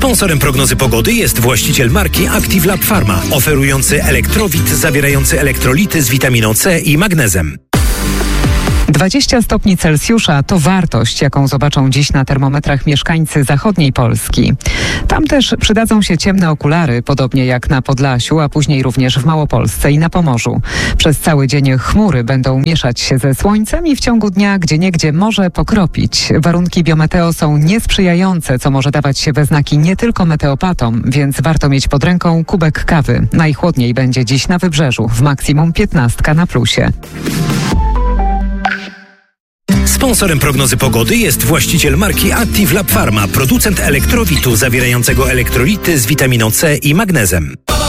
Sponsorem prognozy pogody jest właściciel marki Active Lab Pharma, oferujący elektrowit zawierający elektrolity z witaminą C i magnezem. 20 stopni Celsjusza to wartość, jaką zobaczą dziś na termometrach mieszkańcy zachodniej Polski. Tam też przydadzą się ciemne okulary, podobnie jak na Podlasiu, a później również w Małopolsce i na Pomorzu. Przez cały dzień chmury będą mieszać się ze słońcem i w ciągu dnia gdzieniegdzie może pokropić. Warunki biometeo są niesprzyjające, co może dawać się we znaki nie tylko meteopatom, więc warto mieć pod ręką kubek kawy. Najchłodniej będzie dziś na Wybrzeżu, w maksimum 15 na plusie. Sponsorem prognozy pogody jest właściciel marki Active Lab Pharma, producent elektrowitu zawierającego elektrolity z witaminą C i magnezem.